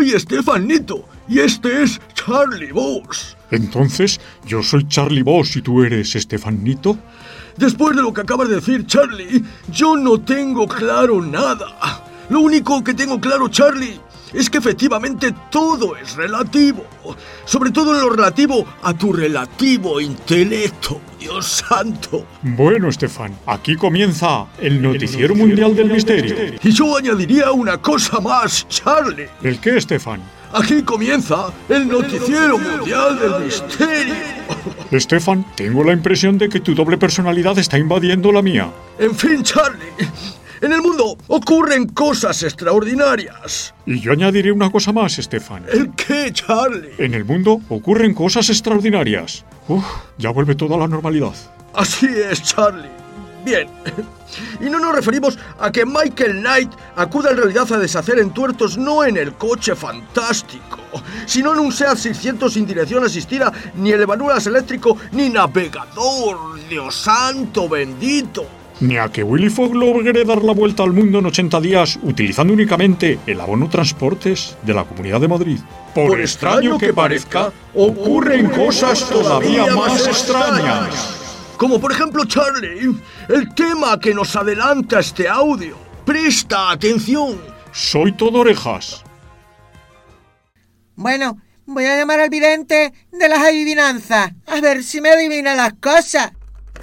soy Estefanito y este es Charlie Boss. Entonces, yo soy Charlie Boss y tú eres Estefanito. Después de lo que acabas de decir, Charlie, yo no tengo claro nada. Lo único que tengo claro, Charlie, es que efectivamente todo es relativo. Sobre todo en lo relativo a tu relativo intelecto, Dios santo. Bueno, Estefan, aquí comienza el Noticiero Mundial del Misterio. Y yo añadiría una cosa más, Charlie. ¿El qué, Estefan? Aquí comienza el Noticiero Mundial del Misterio. Estefan, tengo la impresión de que tu doble personalidad está invadiendo la mía. En fin, Charlie, en el mundo ocurren cosas extraordinarias. Y yo añadiré una cosa más, Estefan. ¿El qué, Charlie? En el mundo ocurren cosas extraordinarias. Ya vuelve toda la normalidad. Así es, Charlie. Bien. Y no nos referimos a que Michael Knight acuda en realidad a deshacer entuertos no en el coche fantástico, sino en un SEAT 600 sin dirección asistida, ni elevaduras eléctrico, ni navegador. Dios santo bendito. Ni a que Willy Fogg logre dar la vuelta al mundo en 80 días utilizando únicamente el abono transportes de la Comunidad de Madrid. Por extraño que parezca, ocurren cosas todavía más extrañas. Como por ejemplo, Charlie, el tema que nos adelanta este audio. ¡Presta atención! Soy todo orejas. Bueno, voy a llamar al vidente de las adivinanzas. A ver si me adivina las cosas.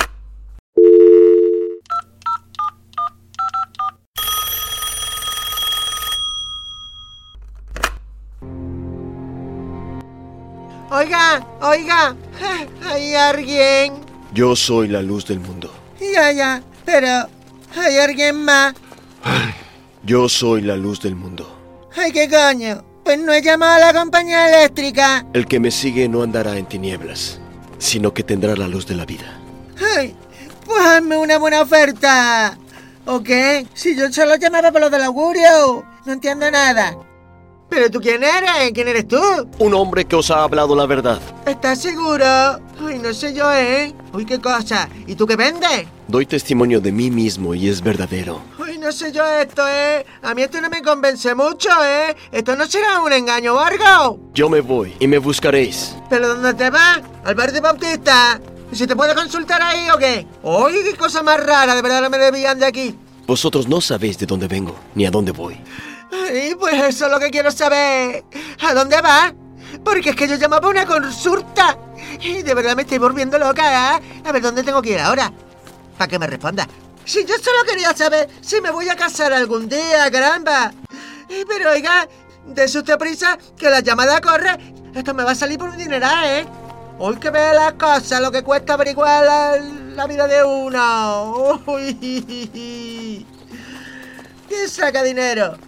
Oiga, ¿hay alguien? Yo soy la luz del mundo. Ya, pero ¿hay alguien más? Yo soy la luz del mundo. Ay, ¿qué coño? Pues no he llamado a la compañía eléctrica. El que me sigue no andará en tinieblas, sino que tendrá la luz de la vida. Ay, pues hazme una buena oferta. ¿O qué? Si yo solo llamaba por lo del augurio. No entiendo nada. ¿Pero tú quién eres? ¿Quién eres tú? Un hombre que os ha hablado la verdad. ¿Estás seguro? Ay, no sé yo, ¿eh? Uy, qué cosa. ¿Y tú qué vendes? Doy testimonio de mí mismo y es verdadero. Uy, no sé yo esto, ¿eh? A mí esto no me convence mucho, ¿eh? ¿Esto no será un engaño o algo? Yo me voy y me buscaréis. ¿Pero dónde te vas? ¿Al bar de Bautista? ¿Y si te puedo consultar ahí o qué? Uy, qué cosa más rara. De verdad no me debían de aquí. Vosotros no sabéis de dónde vengo, ni a dónde voy. Ay, pues eso es lo que quiero saber. ¿A dónde vas? Porque es que yo llamo para una consulta. Y de verdad me estoy volviendo loca, ¿eh? A ver, ¿dónde tengo que ir ahora? Para que me responda. Si yo solo quería saber si me voy a casar algún día, caramba. Pero oiga, dése usted prisa, que la llamada corre. Esto me va a salir por un dineral, ¿eh? Hoy que vea las cosas, lo que cuesta averiguar la vida de uno. Uy. ¿Quién saca dinero?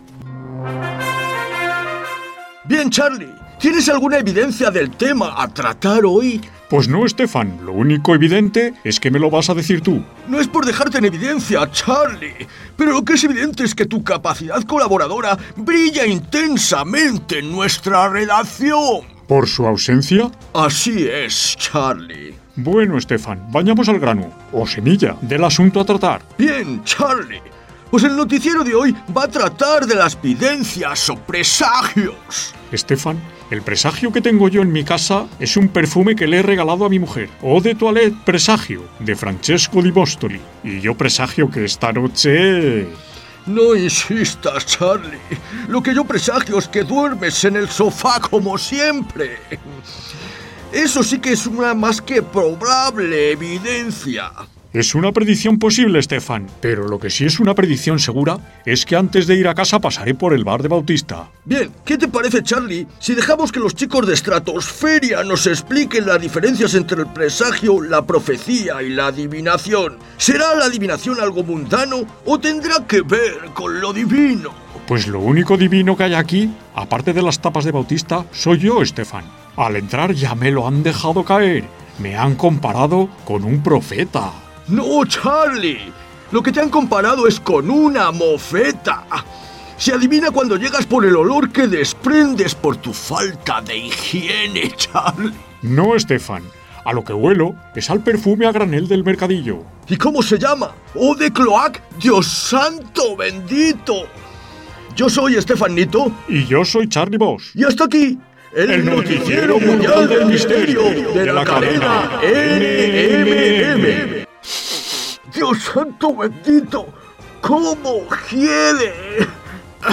Bien, Charlie, ¿tienes alguna evidencia del tema a tratar hoy? Pues no, Estefan, lo único evidente es que me lo vas a decir tú. No es por dejarte en evidencia, Charlie, pero lo que es evidente es que tu capacidad colaboradora brilla intensamente en nuestra redacción. ¿Por su ausencia? Así es, Charlie. Bueno, Estefan, vayamos al grano, o semilla, del asunto a tratar. Bien, Charlie. Pues el noticiero de hoy va a tratar de las videncias o presagios. Estefan, el presagio que tengo yo en mi casa es un perfume que le he regalado a mi mujer. Eau de Toilette Presagio, de Francesco Di Bostoli. Y yo presagio que esta noche... No insistas, Charlie. Lo que yo presagio es que duermes en el sofá como siempre. Eso sí que es una más que probable evidencia. Es una predicción posible, Estefan, pero lo que sí es una predicción segura es que antes de ir a casa pasaré por el bar de Bautista. Bien, ¿qué te parece, Charlie, si dejamos que los chicos de Estratosferia nos expliquen las diferencias entre el presagio, la profecía y la adivinación? ¿Será la adivinación algo mundano o tendrá que ver con lo divino? Pues lo único divino que hay aquí, aparte de las tapas de Bautista, soy yo, Estefan. Al entrar ya me lo han dejado caer. Me han comparado con un profeta. No, Charlie. Lo que te han comparado es con una mofeta. Se adivina cuando llegas por el olor que desprendes por tu falta de higiene, Charlie. No, Estefan. A lo que huelo es al perfume a granel del mercadillo. ¿Y cómo se llama? ¡Eau de Cloaque! ¡Dios santo bendito! Yo soy Estefan Nito. Y yo soy Charlie Boss. Y hasta aquí, el Noticiero Mundial del Misterio de la cadena NMM. ¡Dios santo bendito! ¡Cómo hiede!